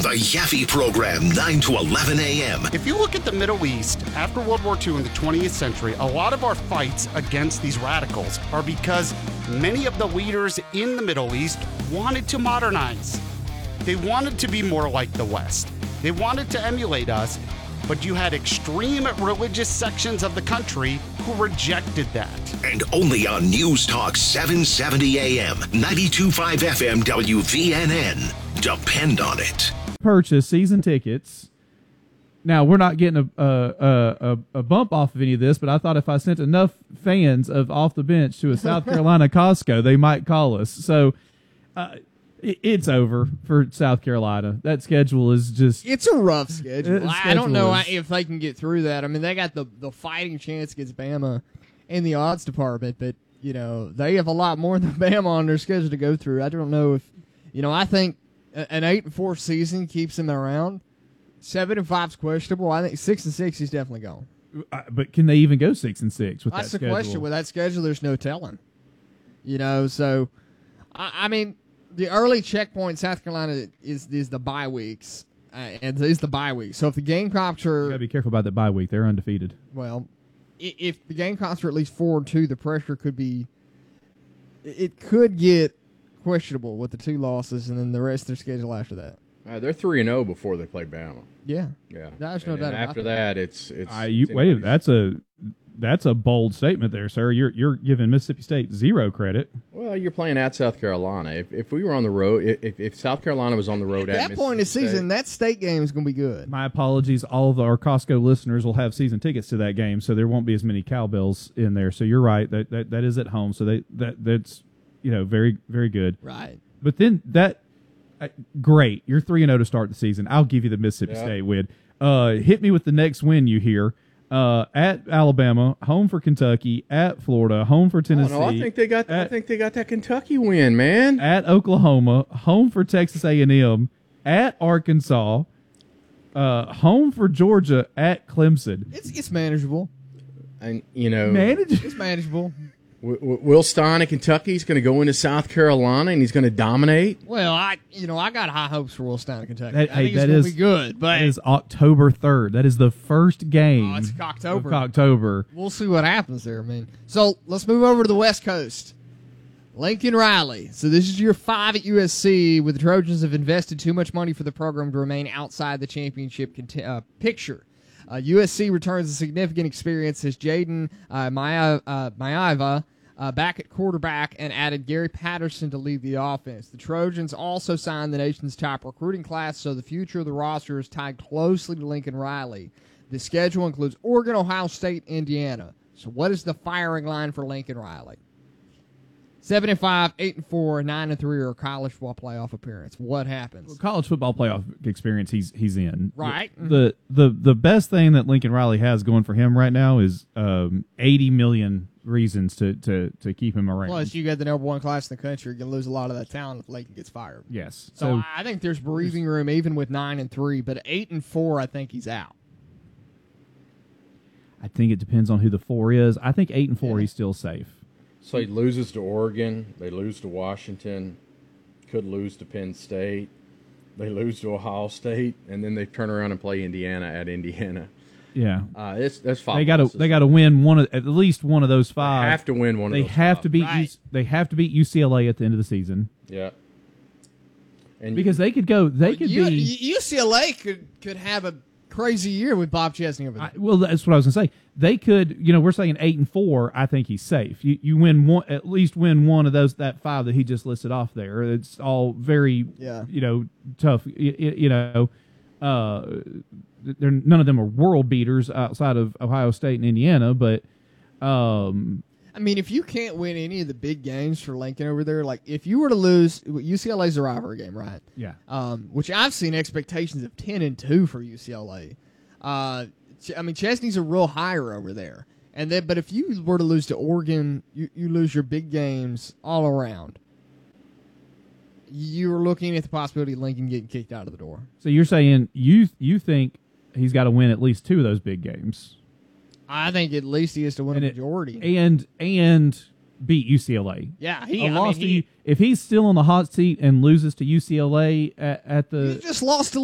The Yaffe Program, 9 to 11 a.m. If you look at the Middle East, after World War II in the 20th century, a lot of our fights against these radicals are because many of the leaders in the Middle East wanted to modernize. They wanted to be more like the West. They wanted to emulate us, but you had extreme religious sections of the country who rejected that. And only on News Talk 770 a.m., 92.5 FM WVNN. Depend on it. Purchase season tickets. Now, we're not getting a bump off of any of this, but I thought if I sent enough fans of Off the Bench to a South Carolina Costco, they might call us. So it's over for South Carolina. That schedule is just... It's a rough schedule. I don't know is, if they can get through that. I mean, they got the fighting chance against Bama in the odds department, but, you know, they have a lot more than Bama on their schedule to go through. I don't know if... You know, I think an 8-4 season keeps him around. 7-5 is questionable. I think 6-6 he's definitely gone. But can they even go 6-6 with That's that schedule? the question. With that schedule, there's no telling. You know, so I mean, the early checkpoint South Carolina is the bye weeks, and is the bye week. So if the Gamecocks are, You gotta be careful about that bye week. They're undefeated. well, if the Gamecocks are at least 4-2, the pressure could be. It could get questionable with the 2 losses, and then the rest of their schedule after that. They're 3-0 before they play Bama. Yeah, Yeah, there's no and doubt about after that. it's Wait, that's a bold statement there, sir. You're giving Mississippi State 0 credit. Well, you're playing at South Carolina. If we were on the road, if South Carolina was on the road At that point in the season, that state game is going to be good. My apologies. All of our Costco listeners will have season tickets to that game, so there won't be as many cowbells in there. So you're right. That is at home. So that's very, very good. Right. But then great. You're 3-0 to start the season. I'll give you the Mississippi State win. Hit me with the next win you hear. At Alabama, home for Kentucky, at Florida, home for Tennessee. Oh, no, I think they got that Kentucky win, man. At Oklahoma, home for Texas A&M, at Arkansas, home for Georgia, at Clemson. It's manageable. And It's manageable. Will Stein in Kentucky is going to go into South Carolina and he's going to dominate. Well, I got high hopes for Will Stein in Kentucky. I think it's going to be good, but that is October 3rd. That is the first game. it's October. Of October. We'll see what happens there, man. So let's move over to the West Coast. Lincoln Riley. So this is year 5 at USC, where the Trojans have invested too much money for the program to remain outside the championship picture. USC returns a significant experience as Jaden Maiava back at quarterback and added Gary Patterson to lead the offense. The Trojans also signed the nation's top recruiting class, so the future of the roster is tied closely to Lincoln Riley. The schedule includes Oregon, Ohio State, Indiana. So what is the firing line for Lincoln Riley? 7-5, 8-4, 9-3 are college football playoff appearance. What happens? Well, college football playoff experience he's in. Right. The best thing that Lincoln Riley has going for him right now is 80 million reasons to keep him around. Plus, you got the number 1 class in the country. You're going to lose a lot of that talent if Lincoln gets fired. Yes. So I think there's breathing room even with 9-3, but 8-4, I think he's out. I think it depends on who the 4 is. I think 8-4, he's still safe. So he loses to Oregon. They lose to Washington. Could lose to Penn State. They lose to Ohio State, and then they turn around and play Indiana at Indiana. Yeah, that's 5. They got to win at least one of those 5. They have to win one. They of those have 5. to beat. Right. They have to beat UCLA at the end of the season. Yeah. And Because they could go. They could be. UCLA could have a crazy year with Bob Chesney over there. Well, that's what I was going to say. They could. We're saying 8-4. I think he's safe. You win one, at least win one of that 5 that he just listed off there. It's all very tough. None of them are world beaters outside of Ohio State and Indiana, but. I mean, if you can't win any of the big games for Lincoln over there, like if you were to lose, UCLA's a rivalry game, right? Yeah. Which I've seen expectations of 10-2 for UCLA. I mean, Chesney's a real hire over there, but if you were to lose to Oregon, you lose your big games all around. You're looking at the possibility of Lincoln getting kicked out of the door. So you're saying you think he's got to win at least 2 of those big games? I think at least he has to win a majority. And beat UCLA. Yeah, if he's still on the hot seat and loses to UCLA at the... He just lost to